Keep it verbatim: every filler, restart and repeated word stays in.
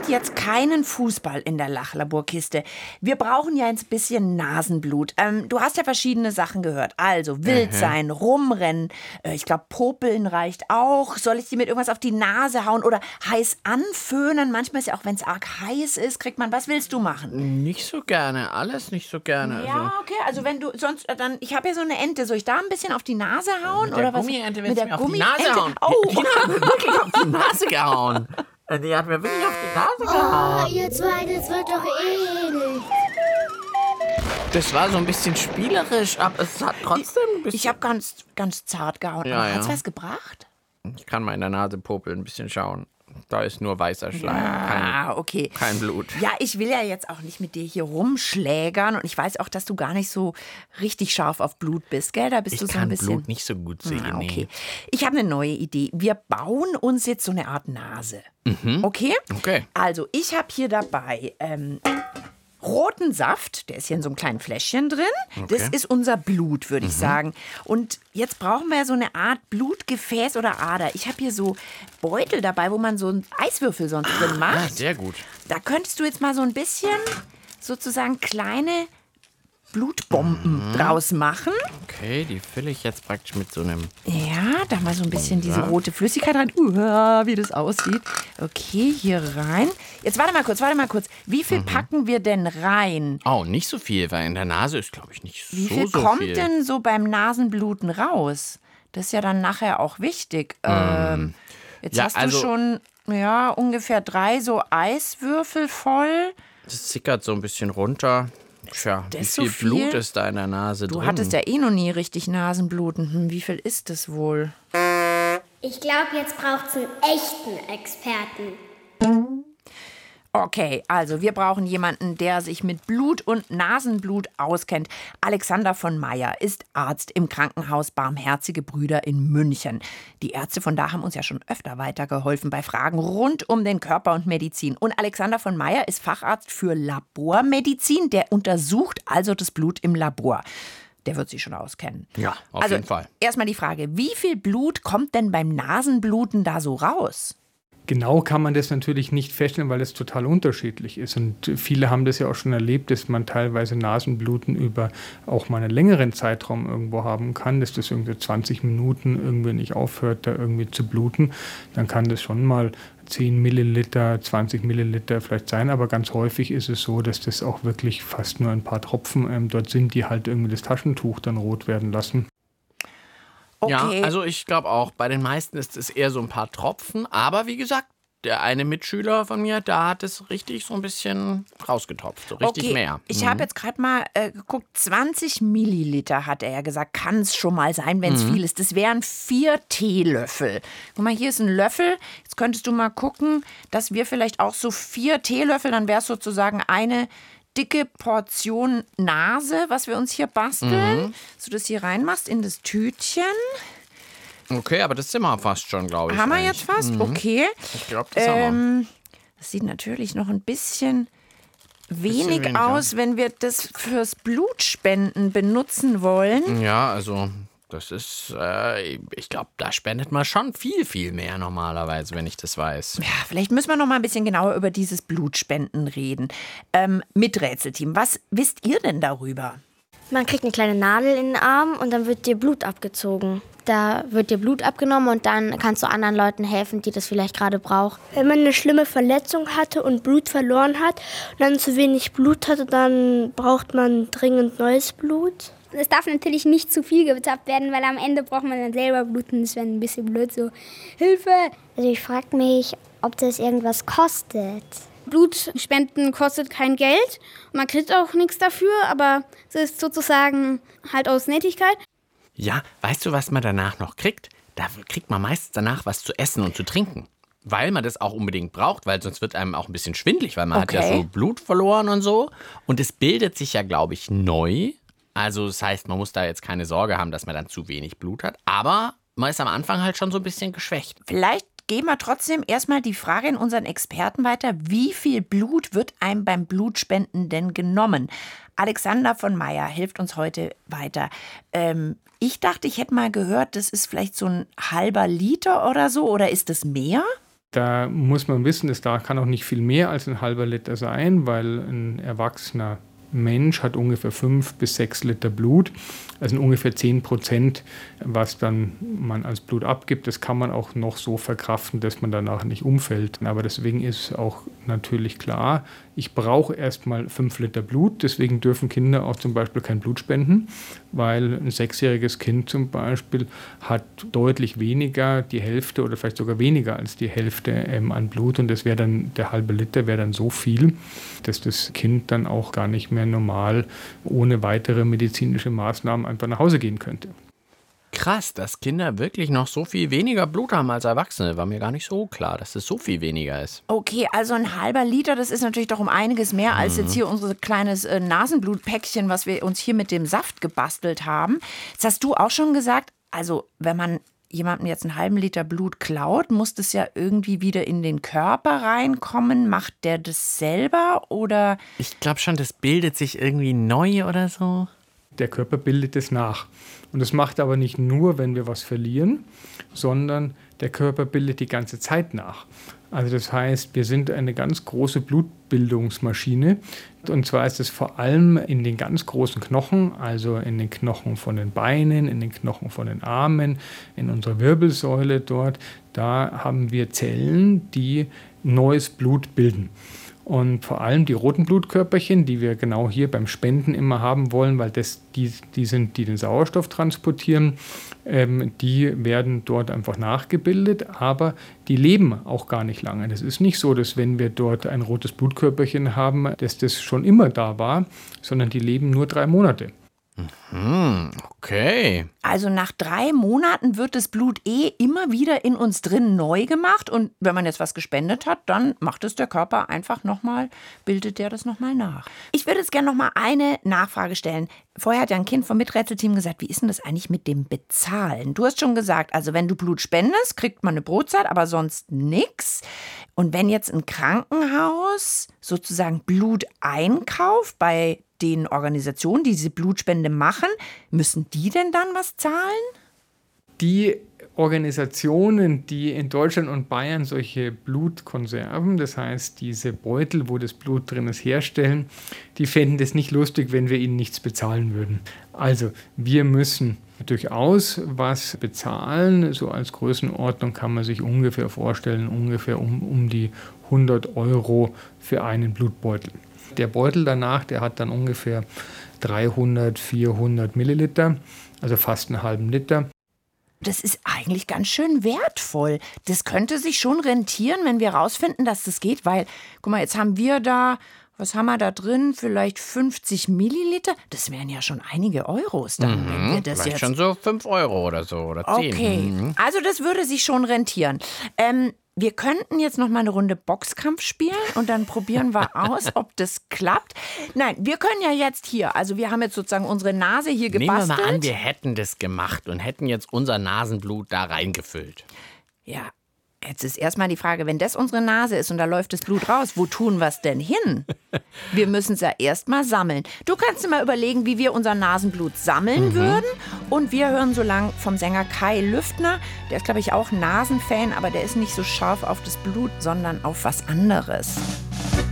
gibt jetzt keinen Fußball in der Lachlaborkiste. Wir brauchen ja ein bisschen Nasenblut. Ähm, du hast ja verschiedene Sachen gehört. Also wild sein, rumrennen. Äh, ich glaube, popeln reicht auch. Soll ich dir mit irgendwas auf die Nase hauen oder heiß anföhnen? Manchmal ist ja auch, wenn es arg heiß ist, kriegt man. Was willst du machen? Nicht so gerne, alles nicht so gerne. Ja, Also. okay. Also wenn du sonst, äh, dann, ich habe ja so eine Ente. Soll ich da ein bisschen auf die Nase hauen? Mit der oder was? Gummiente Mit willst du der mir auf die Nase Gummiente? hauen. Oh. Die, die hat mir wirklich auf die Nase gehauen. Die hat mir wirklich auf die Nase gehauen. Oh, ihr zwei, das wird doch eh nicht. Das war so ein bisschen spielerisch, aber es hat trotzdem ein bisschen... Ich habe ganz, ganz zart gehauen. Ja, Aber hat's ja. was gebracht? Ich kann mal in der Nase popeln, ein bisschen schauen. Da ist nur weißer Schleim, Ah, kein, okay. kein Blut. Ja, ich will ja jetzt auch nicht mit dir hier rumschlägern. Und ich weiß auch, dass du gar nicht so richtig scharf auf Blut bist, gell? Da bist Ich du so kann ein bisschen. Blut nicht so gut sehen. Ah, okay. Nee. Ich habe eine neue Idee. Wir bauen uns jetzt so eine Art Nase. Okay? Okay. Also, ich habe hier dabei ähm, roten Saft. Der ist hier in so einem kleinen Fläschchen drin. Das Okay. ist unser Blut, würde ich sagen. Und jetzt brauchen wir so eine Art Blutgefäß oder Ader. Ich habe hier so Beutel dabei, wo man so einen Eiswürfel sonst drin Ja, macht. sehr gut. Da könntest du jetzt mal so ein bisschen sozusagen kleine Blutbomben draus machen. Okay, die fülle ich jetzt praktisch mit so einem... Ja, da mal so ein bisschen diese rote Flüssigkeit rein. Uah, wie das aussieht. Okay, hier rein. Jetzt warte mal kurz, warte mal kurz. Wie viel packen wir denn rein? Oh, nicht so viel, weil in der Nase ist, glaube ich, nicht so, Wie viel so kommt viel. denn so beim Nasenbluten raus? Das ist ja dann nachher auch wichtig. Ähm, jetzt ja, hast du also- schon ja, ungefähr drei so Eiswürfel voll. Das zickert so ein bisschen runter. Tja, wie ist so viel, viel? Blut ist da in der Nase Du drin? hattest ja eh noch nie richtig Nasenbluten. Hm, wie viel ist das wohl? Ich glaube, jetzt braucht es einen echten Experten. Okay, also wir brauchen jemanden, der sich mit Blut und Nasenblut auskennt. Alexander von Meyer ist Arzt im Krankenhaus Barmherzige Brüder in München. Die Ärzte von da haben uns ja schon öfter weitergeholfen bei Fragen rund um den Körper und Medizin. Und Alexander von Meyer ist Facharzt für Labormedizin. Der untersucht also das Blut im Labor. Der wird sich schon auskennen. Ja, auf also, jeden Fall. Erstmal die Frage, wie viel Blut kommt denn beim Nasenbluten da so raus? Genau kann man das natürlich nicht feststellen, weil es total unterschiedlich ist. Und viele haben das ja auch schon erlebt, dass man teilweise Nasenbluten über auch mal einen längeren Zeitraum irgendwo haben kann, dass das irgendwie zwanzig Minuten irgendwie nicht aufhört, da irgendwie zu bluten. Dann kann das schon mal zehn Milliliter, zwanzig Milliliter vielleicht sein, aber ganz häufig ist es so, dass das auch wirklich fast nur ein paar Tropfen ähm, dort sind, die halt irgendwie das Taschentuch dann rot werden lassen. Okay. Ja, also ich glaube auch, bei den meisten ist es eher so ein paar Tropfen. Aber wie gesagt, der eine Mitschüler von mir, da hat es richtig so ein bisschen rausgetropft, so richtig okay. mehr. Ich Mhm. habe jetzt gerade mal äh, geguckt, zwanzig Milliliter hat er ja gesagt, kann es schon mal sein, wenn es Mhm. viel ist. Das wären vier Teelöffel. Guck mal, hier ist ein Löffel. Jetzt könntest du mal gucken, dass wir vielleicht auch so vier Teelöffel, dann wäre es sozusagen eine dicke Portion Nase, was wir uns hier basteln. Mhm. So das hier reinmachst in das Tütchen. Okay, aber das sind wir fast schon, glaube ich. Haben wir eigentlich. jetzt fast? Okay. Ich glaube, das haben wir. Ähm, das sieht natürlich noch ein bisschen wenig weniger. aus, wenn wir das fürs Blutspenden benutzen wollen. Ja, also das ist, äh, ich glaube, da spendet man schon viel, viel mehr normalerweise, wenn ich das weiß. Ja, vielleicht müssen wir noch mal ein bisschen genauer über dieses Blutspenden reden. Ähm, Miträtselteam, was wisst ihr denn darüber? Man kriegt eine kleine Nadel in den Arm und dann wird dir Blut abgezogen. Da wird dir Blut abgenommen und dann kannst du anderen Leuten helfen, die das vielleicht gerade brauchen. Wenn man eine schlimme Verletzung hatte und Blut verloren hat und dann zu wenig Blut hatte, dann braucht man dringend neues Blut. Es darf natürlich nicht zu viel gezapft werden, weil am Ende braucht man dann selber Blut und das wäre ein bisschen blöd so. Hilfe! Also ich frage mich, ob das irgendwas kostet. Blutspenden kostet kein Geld, man kriegt auch nichts dafür, aber es ist sozusagen halt aus Nettigkeit. Ja, weißt du, was man danach noch kriegt? Da kriegt man meistens danach was zu essen und zu trinken. Weil man das auch unbedingt braucht, weil sonst wird einem auch ein bisschen schwindelig, weil man Okay. hat ja so Blut verloren und so. Und es bildet sich ja, glaube ich, neu. Also das heißt, man muss da jetzt keine Sorge haben, dass man dann zu wenig Blut hat. Aber man ist am Anfang halt schon so ein bisschen geschwächt. Vielleicht geben wir trotzdem erstmal die Frage in unseren Experten weiter, wie viel Blut wird einem beim Blutspenden denn genommen? Alexander von Meyer hilft uns heute weiter. Ähm, ich dachte, ich hätte mal gehört, das ist vielleicht so ein halber Liter oder so, oder ist es mehr? Da muss man wissen, es da kann auch nicht viel mehr als ein halber Liter sein, weil ein erwachsener Mensch hat ungefähr fünf bis sechs Liter Blut, also ungefähr zehn Prozent, was dann man als Blut abgibt. Das kann man auch noch so verkraften, dass man danach nicht umfällt. Aber deswegen ist auch natürlich klar, ich brauche erstmal fünf Liter Blut. Deswegen dürfen Kinder auch zum Beispiel kein Blut spenden, weil ein sechsjähriges Kind zum Beispiel hat deutlich weniger, die Hälfte oder vielleicht sogar weniger als die Hälfte ähm, an Blut. Und das wäre dann, der halbe Liter wäre dann so viel, dass das Kind dann auch gar nicht mehr normal ohne weitere medizinische Maßnahmen einfach nach Hause gehen könnte. Krass, dass Kinder wirklich noch so viel weniger Blut haben als Erwachsene. War mir gar nicht so klar, dass es so viel weniger ist. Okay, also ein halber Liter, das ist natürlich doch um einiges mehr als jetzt hier unser kleines äh, Nasenblutpäckchen, was wir uns hier mit dem Saft gebastelt haben. Jetzt hast du auch schon gesagt, also wenn man jemandem jetzt einen halben Liter Blut klaut, muss das ja irgendwie wieder in den Körper reinkommen. Macht der das selber oder? Ich glaube schon, das bildet sich irgendwie neu oder so. Der Körper bildet es nach. Und das macht aber nicht nur, wenn wir was verlieren, sondern der Körper bildet die ganze Zeit nach. Also das heißt, wir sind eine ganz große Blutbildungsmaschine. Und zwar ist es vor allem in den ganz großen Knochen, also in den Knochen von den Beinen, in den Knochen von den Armen, in unserer Wirbelsäule dort. Da haben wir Zellen, die neues Blut bilden. Und vor allem die roten Blutkörperchen, die wir genau hier beim Spenden immer haben wollen, weil das die, die sind, die den Sauerstoff transportieren, ähm, die werden dort einfach nachgebildet, aber die leben auch gar nicht lange. Das ist nicht so, dass wenn wir dort ein rotes Blutkörperchen haben, dass das schon immer da war, sondern die leben nur drei Monate. Mhm, okay. Also nach drei Monaten wird das Blut eh immer wieder in uns drin neu gemacht und wenn man jetzt was gespendet hat, dann macht es der Körper einfach nochmal, bildet der das nochmal nach. Ich würde jetzt gerne nochmal eine Nachfrage stellen. Vorher hat ja ein Kind vom Miträtselteam gesagt, wie ist denn das eigentlich mit dem Bezahlen? Du hast schon gesagt, also wenn du Blut spendest, kriegt man eine Brotzeit, aber sonst nix. Und wenn jetzt ein Krankenhaus sozusagen Blut einkauft bei den Organisationen, die diese Blutspende machen, müssen die denn dann was zahlen? Die Organisationen, die in Deutschland und Bayern solche Blutkonserven, das heißt diese Beutel, wo das Blut drin ist, herstellen, die fänden das nicht lustig, wenn wir ihnen nichts bezahlen würden. Also wir müssen durchaus was bezahlen. So als Größenordnung kann man sich ungefähr vorstellen, ungefähr um, um die hundert Euro für einen Blutbeutel. Der Beutel danach, der hat dann ungefähr dreihundert, vierhundert Milliliter, also fast einen halben Liter. Das ist eigentlich ganz schön wertvoll. Das könnte sich schon rentieren, wenn wir rausfinden, dass das geht, weil, guck mal, jetzt haben wir da, was haben wir da drin? Vielleicht fünfzig Milliliter? Das wären ja schon einige Euros dann, Mhm, wenn wir das vielleicht jetzt... schon so fünf Euro oder so oder zehn. Okay, Mhm. also das würde sich schon rentieren. Ähm, wir könnten jetzt noch mal eine Runde Boxkampf spielen und dann probieren wir aus, ob das klappt. Nein, wir können ja jetzt hier, also wir haben jetzt sozusagen unsere Nase hier gebastelt. Nehmen wir mal an, wir hätten das gemacht und hätten jetzt unser Nasenblut da reingefüllt. Ja, jetzt ist erstmal die Frage, wenn das unsere Nase ist und da läuft das Blut raus, wo tun wir es denn hin? Wir müssen es ja erstmal sammeln. Du kannst dir mal überlegen, wie wir unser Nasenblut sammeln mhm. würden. Und wir hören so lang vom Sänger Kai Lüftner. Der ist, glaube ich, auch Nasenfan, aber der ist nicht so scharf auf das Blut, sondern auf was anderes.